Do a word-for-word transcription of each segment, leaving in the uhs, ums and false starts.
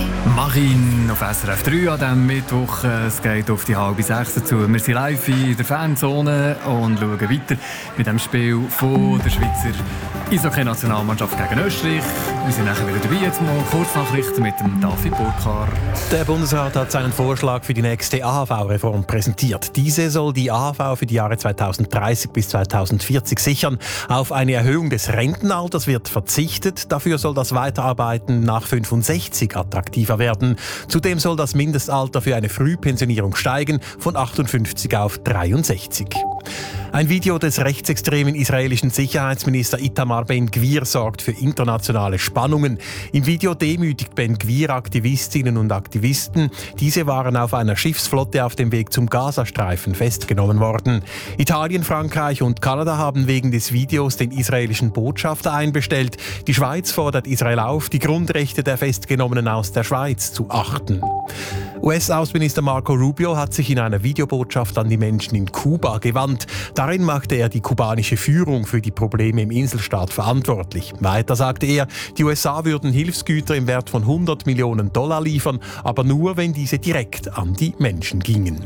Marine auf S R F drei an diesem Mittwoch. Es geht auf die halbe sechs zu. Wir sind live in der Fanzone und schauen weiter mit dem Spiel von der Schweizer Eishockey-Nationalmannschaft gegen Österreich. Wir sind nachher wieder dabei. Jetzt mal Kurznachrichten mit dem David Burkhardt. Der Bundesrat hat seinen Vorschlag für die nächste A H V-Reform präsentiert. Diese soll die A H V für die Jahre zweitausenddreißig bis zweitausendvierzig sichern. Auf eine Erhöhung des Rentenalters wird verzichtet. Dafür soll das Weiterarbeiten nach fünfundsechzig attraktiver werden. Zudem soll das Mindestalter für eine Frühpensionierung steigen von achtundfünfzig auf dreiundsechzig. Ein Video des rechtsextremen israelischen Sicherheitsminister Itamar Ben-Gvir sorgt für internationale Spannungen. Im Video demütigt Ben-Gvir Aktivistinnen und Aktivisten. Diese waren auf einer Schiffsflotte auf dem Weg zum Gazastreifen festgenommen worden. Italien, Frankreich und Kanada haben wegen des Videos den israelischen Botschafter einbestellt. Die Schweiz fordert Israel auf, die Grundrechte der Festgenommenen aus der Schweiz zu achten. U S-Außenminister Marco Rubio hat sich in einer Videobotschaft an die Menschen in Kuba gewandt. Darin machte er die kubanische Führung für die Probleme im Inselstaat verantwortlich. Weiter sagte er, die U S A würden Hilfsgüter im Wert von hundert Millionen Dollar liefern, aber nur, wenn diese direkt an die Menschen gingen.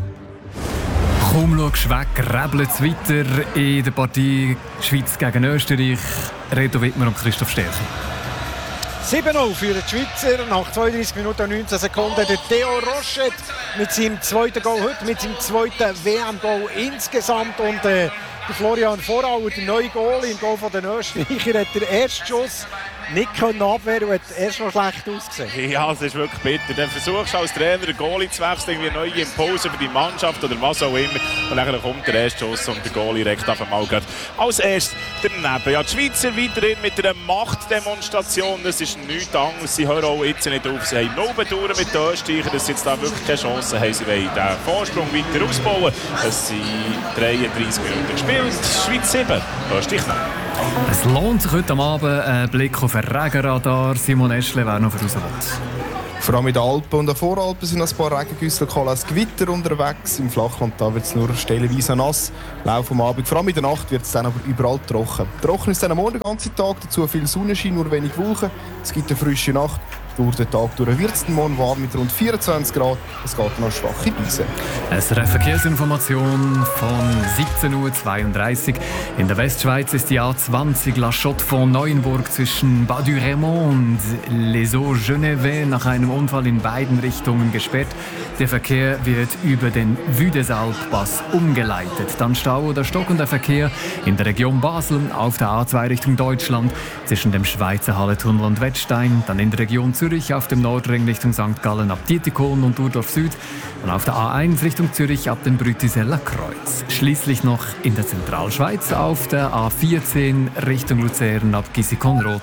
Kaum schaust du weg, rebelt es weiter in der Partie Schweiz gegen Österreich. Reto Wittmer und Christoph Stärke. sieben null für die Schweizer, nach zweiunddreißig Minuten und neunzehn Sekunden. Der Theo Roschet mit seinem zweiten Goal heute, mit seinem zweiten W M-Goal insgesamt. Und äh, der Florian Vorauer, der neue Goal im Goal von den Österreichern, hat den ersten Schuss nicht können abwehren und hat erst noch schlecht ausgesehen. Ja, es ist wirklich bitter. Dann versuchst du als Trainer den Goalie zu wechseln, irgendwie neue Impulse für die Mannschaft oder was auch immer. Und dann kommt der erste Schuss und der Goalie regt auf einmal gerade als erstes daneben. Ja, die Schweizer weiterhin mit einer Machtdemonstration. Das ist nichts anderes. Sie hören auch jetzt nicht auf. Sie haben null Bedauern mit den Österreichern, dass sie jetzt da wirklich keine Chance haben. Sie wollen den Vorsprung weiter ausbauen. Es sind dreiunddreißig Minuten gespielt. Schweiz sieben, Österreich neun. Es lohnt sich heute Abend ein Blick auf den Regenradar. Simon Eschle, wer noch voraus will. Vor allem in den Alpen und den Voralpen sind ein paar Regengüsse lokal als Gewitter unterwegs. Im Flachland wird es nur stellenweise nass. Lauf am Abend, vor allem in der Nacht, wird es dann aber überall trocken. Trocken ist dann am Morgen den ganzen Tag, dazu viel Sonnenschein, nur wenig Wolken. Es gibt eine frische Nacht. Durch den Tag durch wird es den Morgen warm mit rund vierundzwanzig Grad. Es geht noch schwache Brise. Eine Verkehrsinformation von siebzehn Uhr zweiunddreißig. In der Westschweiz ist die A zwanzig La Chaux von Neuenburg zwischen Bas du Raymond und Les Eaux-Genevais nach einem Unfall in beiden Richtungen gesperrt. Der Verkehr wird über den Vue-des-Alpes umgeleitet. Dann Stau oder stockender Verkehr in der Region Basel auf der A zwei Richtung Deutschland zwischen dem Schweizer Halletunnel und Wettstein. Dann in der Region Zürich auf dem Nordring Richtung Sankt Gallen ab Dietikon und Urdorf Süd. Und auf der A eins Richtung Zürich ab dem Brütiseller Kreuz. Schließlich noch in der Zentralschweiz auf der A vierzehn Richtung Luzern ab Gissikon-Roth.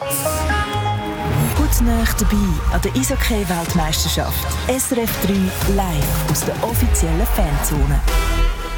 Gut nah dabei an der Eishockey-Weltmeisterschaft. S R F drei live aus der offiziellen Fanzone.